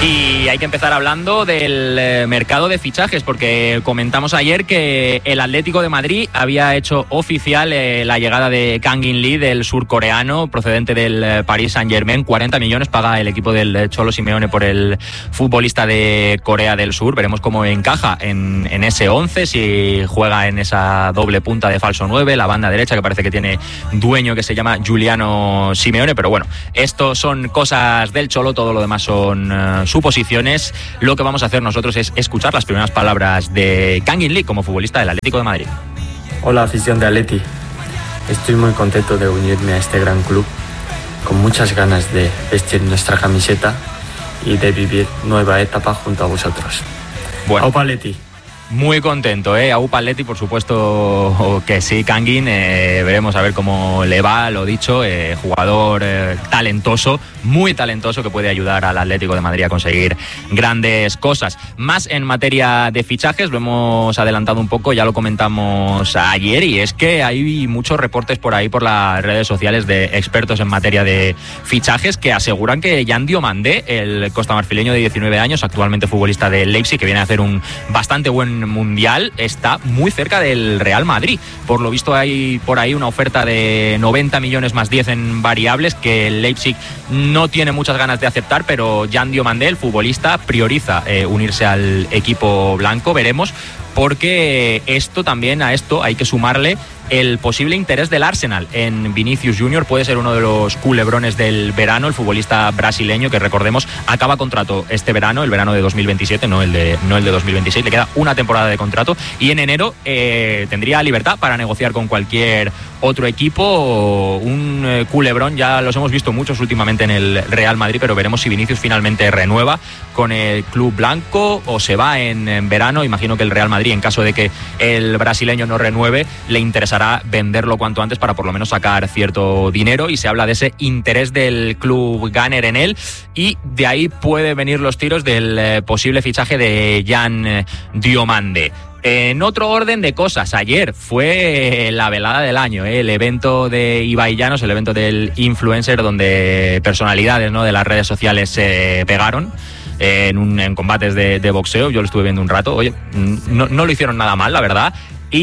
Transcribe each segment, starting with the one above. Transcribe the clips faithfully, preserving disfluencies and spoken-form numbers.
Y hay que empezar hablando del eh, mercado de fichajes, porque comentamos ayer que el Atlético de Madrid había hecho oficial eh, la llegada de Kang In Lee, del surcoreano procedente del eh, Paris Saint-Germain. cuarenta millones paga el equipo del Cholo Simeone por el futbolista de Corea del Sur. Veremos cómo encaja en, en ese once, si juega en esa doble punta de falso nueve, la banda derecha que parece que tiene dueño que se llama Giuliano Simeone. Pero bueno, esto son cosas del Cholo, todo lo demás son uh, suposiciones. Lo que vamos a hacer nosotros es escuchar las primeras palabras de Kang In Lee como futbolista del Atlético de Madrid. Hola, afición de Atleti. Estoy muy contento de unirme a este gran club, con muchas ganas de vestir nuestra camiseta y de vivir nueva etapa junto a vosotros. Bueno, Aupa Atleti. Muy contento, ¿eh? Aupa Atleti, por supuesto que sí, Kangin. Eh, veremos a ver cómo le va, lo dicho, eh, jugador eh, talentoso, muy talentoso, que puede ayudar al Atlético de Madrid a conseguir grandes cosas. Más en materia de fichajes, lo hemos adelantado un poco, ya lo comentamos ayer, y es que hay muchos reportes por ahí, por las redes sociales, de expertos en materia de fichajes que aseguran que Jan Diomandé, el costamarfileño de diecinueve años, actualmente futbolista del Leipzig, que viene a hacer un bastante buen mundial, está muy cerca del Real Madrid. Por lo visto hay por ahí una oferta de noventa millones más diez en variables que el Leipzig no tiene muchas ganas de aceptar, pero Jan Diomandé, el futbolista, prioriza eh, unirse al equipo blanco. Veremos, porque esto también, a esto hay que sumarle el posible interés del Arsenal en Vinicius Junior. Puede ser uno de los culebrones del verano, el futbolista brasileño que, recordemos, acaba contrato este verano, el verano de dos mil veintisiete, no el de, no el de dos mil veintiséis, le queda una temporada de contrato y en enero eh, tendría libertad para negociar con cualquier otro equipo. Un eh, culebrón, ya los hemos visto muchos últimamente en el Real Madrid, pero veremos si Vinicius finalmente renueva con el club blanco o se va en, en verano. Imagino que el Real Madrid, en caso de que el brasileño no renueve, le interesará venderlo cuanto antes para por lo menos sacar cierto dinero, y se habla de ese interés del club Gunner en él, y de ahí pueden venir los tiros del eh, posible fichaje de Jan eh, Diomandé. En otro orden de cosas, ayer fue la velada del año, ¿eh? El evento de Ibai Llanos, el evento del influencer, donde personalidades, ¿no?, de las redes sociales se pegaron en, un, en combates de, de boxeo. Yo lo estuve viendo un rato. Oye, no, no lo hicieron nada mal, la verdad.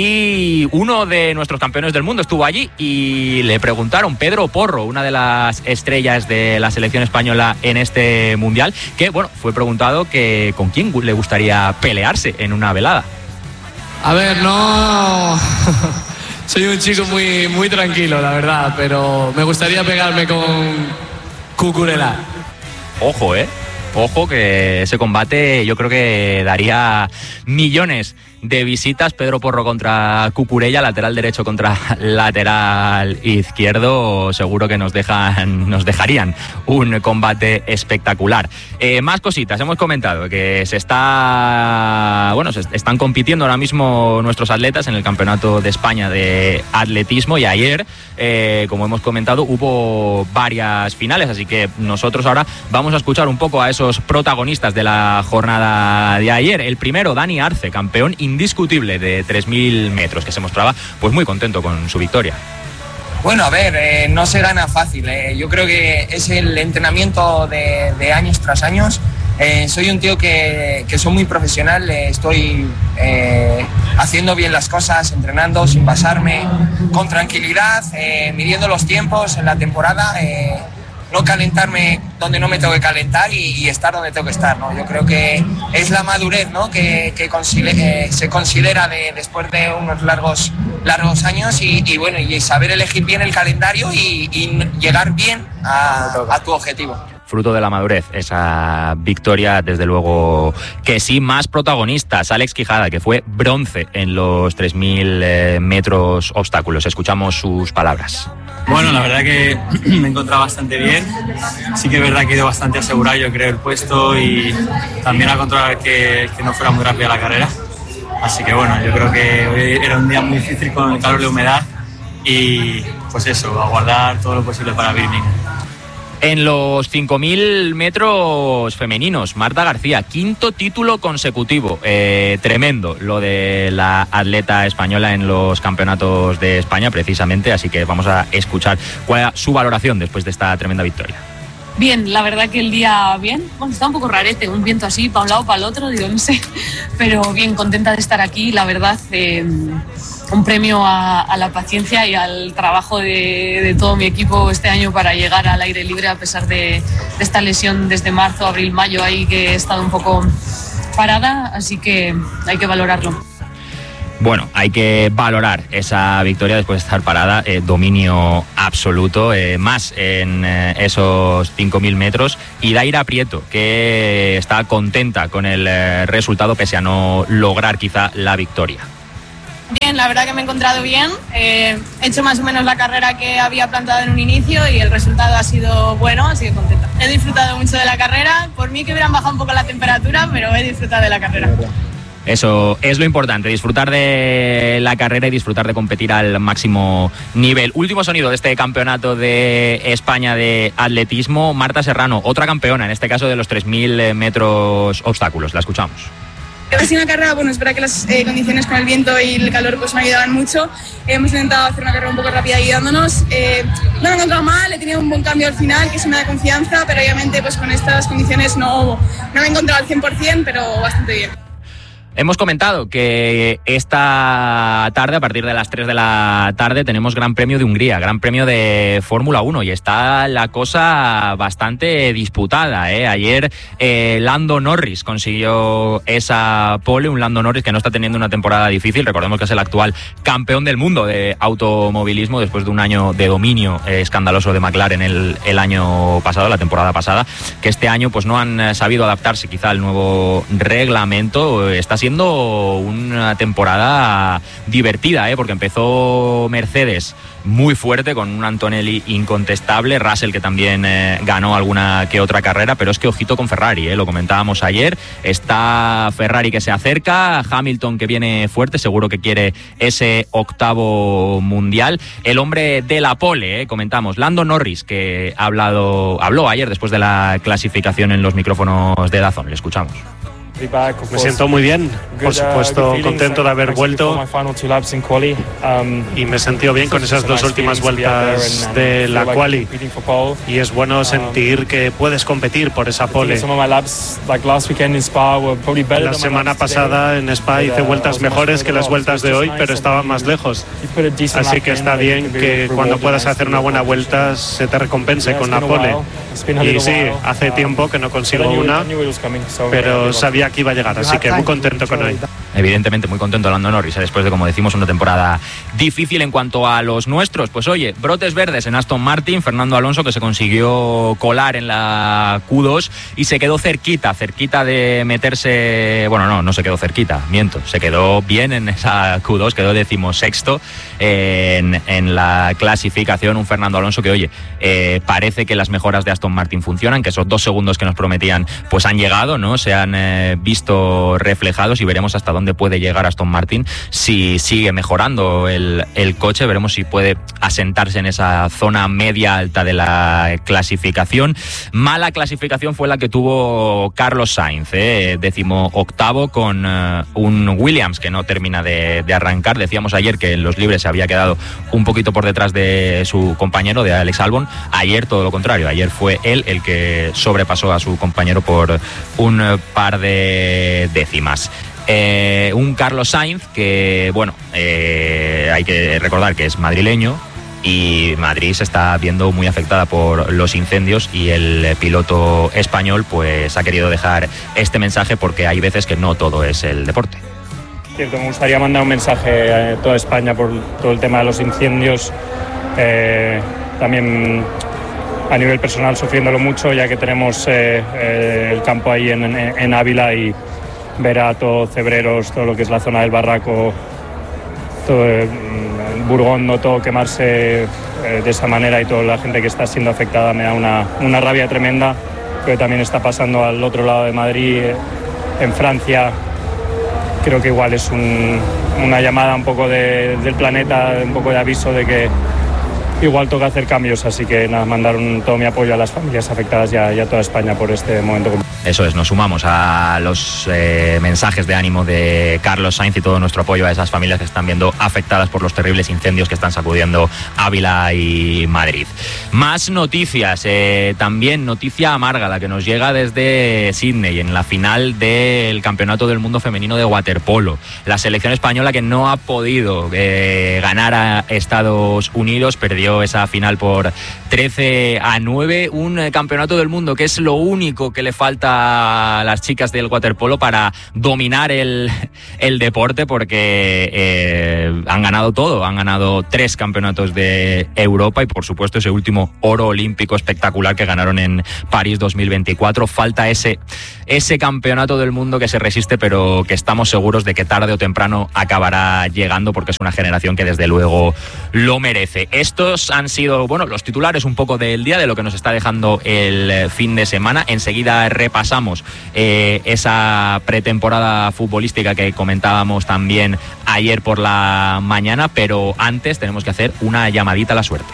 Y uno de nuestros campeones del mundo estuvo allí y le preguntaron, Pedro Porro, una de las estrellas de la selección española en este mundial, que bueno, fue preguntado que con quién le gustaría pelearse en una velada. A ver, no... Soy un chico muy, muy tranquilo, la verdad, pero me gustaría pegarme con Cucurella. Ojo, ¿eh? Ojo, que ese combate yo creo que daría millones de visitas. Pedro Porro contra Cucurella, lateral derecho contra lateral izquierdo, seguro que nos dejan, nos dejarían un combate espectacular. Eh, más cositas, hemos comentado que se está, bueno, se están compitiendo ahora mismo nuestros atletas en el Campeonato de España de Atletismo, y ayer, eh, como hemos comentado, hubo varias finales, así que nosotros ahora vamos a escuchar un poco a esos protagonistas de la jornada de ayer. El primero, Dani Arce, campeón indiscutible de tres mil metros, que se mostraba pues muy contento con su victoria. Bueno, a ver, eh, no se gana fácil, eh. Yo creo que es el entrenamiento de, de años tras años. Eh, soy un tío que, que soy muy profesional, eh, estoy eh, haciendo bien las cosas, entrenando sin pasarme, con tranquilidad, eh, midiendo los tiempos en la temporada, eh, no calentarme donde no me tengo que calentar y, y estar donde tengo que estar, ¿no? Yo creo que es la madurez, ¿no?, que, que considera, eh, se considera de, después de unos largos, largos años y, y bueno, y saber elegir bien el calendario y, y llegar bien a, a tu objetivo. Fruto de la madurez, esa victoria, desde luego que sí. Más protagonistas, Alex Quijada, que fue bronce en los tres mil eh, metros obstáculos. Escuchamos sus palabras. Bueno, la verdad que me he encontrado bastante bien. Sí que es verdad que he ido bastante asegurado, yo creo, el puesto, y también a controlar que, que no fuera muy rápida la carrera. Así que bueno, yo creo que hoy era un día muy difícil con el calor y la humedad, y pues eso, aguardar todo lo posible para Birmingham. En los cinco mil metros femeninos, Marta García, quinto título consecutivo. Eh, tremendo lo de la atleta española en los campeonatos de España, precisamente. Así que vamos a escuchar cuál es su valoración después de esta tremenda victoria. Bien, la verdad que el día bien, bueno, está un poco rarete, un viento así, para un lado, para el otro, digo, no sé, pero bien, contenta de estar aquí, la verdad, eh, un premio a, a la paciencia y al trabajo de, de todo mi equipo este año para llegar al aire libre a pesar de, de esta lesión desde marzo, abril, mayo, ahí que he estado un poco parada, así que hay que valorarlo. Bueno, hay que valorar esa victoria después de estar parada, eh, dominio absoluto, eh, más en eh, esos cinco mil metros. Y Daira Prieto, que está contenta con el eh, resultado pese a no lograr quizá la victoria. Bien, la verdad que me he encontrado bien, eh, he hecho más o menos la carrera que había planteado en un inicio y el resultado ha sido bueno, así que contenta. He disfrutado mucho de la carrera, por mí que hubieran bajado un poco la temperatura, pero he disfrutado de la carrera. Eso es lo importante, disfrutar de la carrera y disfrutar de competir al máximo nivel. Último sonido de este campeonato de España de atletismo, Marta Serrano, otra campeona, en este caso de los tres mil metros obstáculos. La escuchamos. Ha sido una carrera, bueno, es verdad que las eh, condiciones con el viento y el calor pues me ayudaban mucho. Eh, hemos intentado hacer una carrera un poco rápida guiándonos. Eh, no me he encontrado mal, he tenido un buen cambio al final, que eso me da confianza, pero obviamente pues con estas condiciones no, no me he encontrado al cien por ciento, pero bastante bien. Hemos comentado que esta tarde, a partir de las tres de la tarde, tenemos Gran Premio de Hungría, Gran Premio de Fórmula uno, y está la cosa bastante disputada, ¿eh? Ayer eh, Lando Norris consiguió esa pole, un Lando Norris que no está teniendo una temporada difícil. Recordemos que es el actual campeón del mundo de automovilismo después de un año de dominio eh, escandaloso de McLaren el, el año pasado, la temporada pasada, que este año pues no han sabido adaptarse quizá al nuevo reglamento. Está siendo una temporada divertida, ¿eh? Porque empezó Mercedes muy fuerte con un Antonelli incontestable, Russell que también eh, ganó alguna que otra carrera, pero es que ojito con Ferrari, ¿eh? Lo comentábamos ayer, está Ferrari que se acerca, Hamilton que viene fuerte, seguro que quiere ese octavo mundial, el hombre de la pole, ¿eh? Comentamos, Lando Norris, que ha hablado, habló ayer después de la clasificación en los micrófonos de DAZN, le escuchamos. Me siento muy bien, por supuesto contento de haber vuelto y me he sentido bien con esas dos últimas vueltas de la quali y es bueno sentir que puedes competir por esa pole. La semana pasada en Spa hice vueltas mejores que las vueltas de hoy, pero estaba más lejos, así que está bien que cuando puedas hacer una buena vuelta se te recompense con la pole. Y sí, hace tiempo que no consigo una, pero sabía que iba a llegar, así que muy contento con hoy. Evidentemente muy contento Lando Norris, ¿eh? Después de, como decimos, una temporada difícil. En cuanto a los nuestros, pues oye, brotes verdes en Aston Martin, Fernando Alonso que se consiguió colar en la Q dos y se quedó cerquita, cerquita de meterse, bueno no, no se quedó cerquita, miento, se quedó bien en esa Q dos, quedó decimosexto en, en la clasificación, un Fernando Alonso que oye, eh, parece que las mejoras de Aston Martin funcionan, que esos dos segundos que nos prometían pues han llegado, ¿no? Se han eh, visto reflejados y veremos hasta dónde puede llegar Aston Martin si sigue mejorando el, el coche, veremos si puede asentarse en esa zona media alta de la clasificación. Mala clasificación fue la que tuvo Carlos Sainz, eh, décimo octavo con uh, un Williams que no termina de, de arrancar. Decíamos ayer que en los libres se había quedado un poquito por detrás de su compañero, de Alex Albon. Ayer todo lo contrario, ayer fue él el que sobrepasó a su compañero por un par de décimas. Eh, un Carlos Sainz que, bueno, eh, hay que recordar que es madrileño y Madrid se está viendo muy afectada por los incendios y el piloto español pues ha querido dejar este mensaje porque hay veces que no todo es el deporte. Cierto, me gustaría mandar un mensaje a toda España por todo el tema de los incendios, eh, también a nivel personal sufriéndolo mucho ya que tenemos eh, eh, el campo ahí en, en, en Ávila y ver a todo Cebreros, todo lo que es la zona del Barraco, todo eh, Burgondo, todo quemarse eh, de esa manera y toda la gente que está siendo afectada me da una, una rabia tremenda, pero también está pasando al otro lado de Madrid, eh, en Francia. Creo que igual es un, una llamada un poco de, del planeta, un poco de aviso de que igual toca hacer cambios, así que nada, mandar un, todo mi apoyo a las familias afectadas y a, y a toda España por este momento. Eso es, nos sumamos a los eh, mensajes de ánimo de Carlos Sainz y todo nuestro apoyo a esas familias que están viendo afectadas por los terribles incendios que están sacudiendo Ávila y Madrid. Más noticias, eh, también noticia amarga la que nos llega desde Sydney en la final del Campeonato del Mundo Femenino de Waterpolo. La selección española que no ha podido eh, ganar a Estados Unidos, perdió esa final por trece a nueve, un eh, Campeonato del Mundo que es lo único que le falta a las chicas del waterpolo para dominar el, el deporte, porque eh, han ganado todo, han ganado tres campeonatos de Europa y por supuesto ese último oro olímpico espectacular que ganaron en París dos mil veinticuatro. Falta ese, ese campeonato del mundo que se resiste, pero que estamos seguros de que tarde o temprano acabará llegando, porque es una generación que desde luego lo merece. Estos han sido, bueno, los titulares un poco del día, de lo que nos está dejando el fin de semana. Enseguida repasamos eh, esa pretemporada futbolística que comentábamos también ayer por la mañana, pero antes tenemos que hacer una llamadita a la suerte.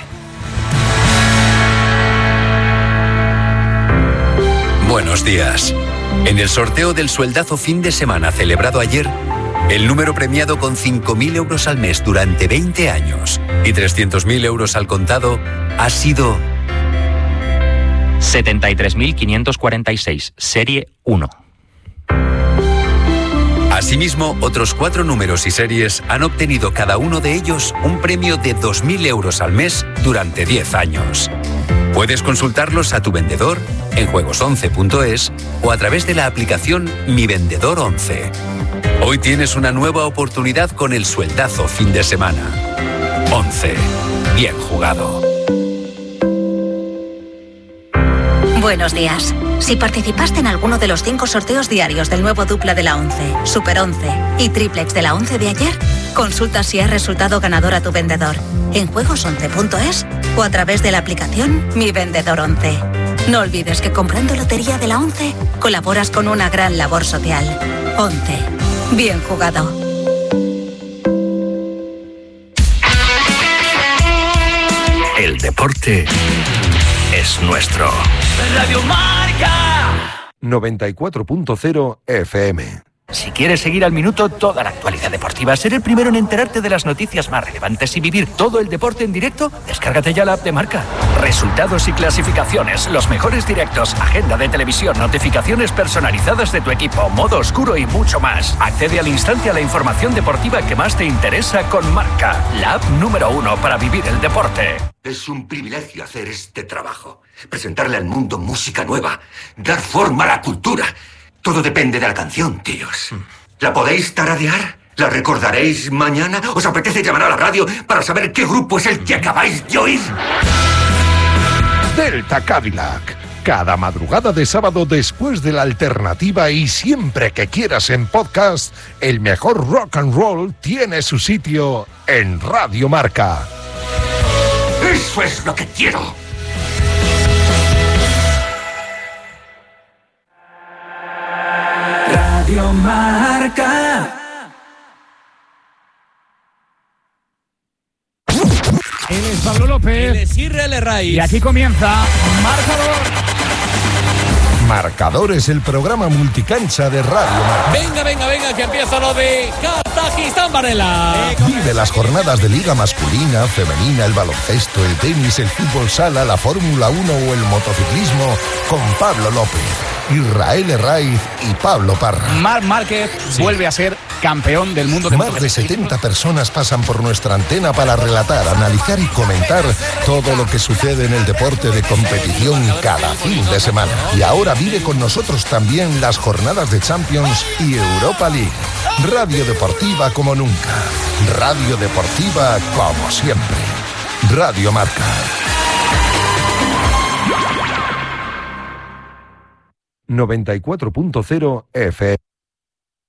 Buenos días. En el sorteo del sueldazo fin de semana celebrado ayer, el número premiado con cinco mil euros al mes durante veinte años y trescientos mil euros al contado ha sido setenta y tres mil quinientos cuarenta y seis, serie uno. Asimismo, otros cuatro números y series han obtenido cada uno de ellos un premio de dos mil euros al mes durante diez años. Puedes consultarlos a tu vendedor en juegos once punto es o a través de la aplicación Mi Vendedor once. Hoy tienes una nueva oportunidad con el sueldazo fin de semana. once. Bien jugado. Buenos días. Si participaste en alguno de los cinco sorteos diarios del nuevo dupla de la once, Super once y Triplex de la once de ayer, consulta si has resultado ganador a tu vendedor en juegos once punto es o a través de la aplicación Mi Vendedor once. No olvides que comprando lotería de la once colaboras con una gran labor social. once. Bien jugado. El deporte es nuestro. Radio Marca noventa y cuatro punto cero F M. Si quieres seguir al minuto toda la actualidad deportiva, ser el primero en enterarte de las noticias más relevantes y vivir todo el deporte en directo, descárgate ya la app de Marca. Resultados y clasificaciones, los mejores directos, agenda de televisión, notificaciones personalizadas de tu equipo, modo oscuro y mucho más. Accede al instante a la información deportiva que más te interesa con Marca, la app número uno para vivir el deporte. Es un privilegio hacer este trabajo, presentarle al mundo música nueva, dar forma a la cultura. Todo depende de la canción, tíos. ¿La podéis tararear? ¿La recordaréis mañana? ¿Os apetece llamar a la radio para saber qué grupo es el que acabáis de oír? Delta Cadillac. Cada madrugada de sábado después de la alternativa y siempre que quieras en podcast, el mejor rock and roll tiene su sitio en Radio Marca. ¡Eso es lo que quiero! Radio Marca. Él es Pablo López. Él es Israel Raiz. Y aquí comienza Marcador. Marcador es el programa multicancha de Radio Marca. Venga, venga, venga, que empieza lo de Kazajistán, Varela. Vive las jornadas de Liga masculina, femenina, el baloncesto, el tenis, el fútbol sala, la Fórmula uno o el motociclismo con Pablo López, Israel Raiz y Pablo Parra. Marc Márquez sí. vuelve a ser campeón del mundo de Más de setenta personas pasan por nuestra antena para relatar, analizar y comentar todo lo que sucede en el deporte de competición cada fin de semana. Y ahora vive con nosotros también las jornadas de Champions y Europa League. Radio Deportiva como nunca. Radio Deportiva como siempre. Radio Marca. noventa y cuatro punto cero F M.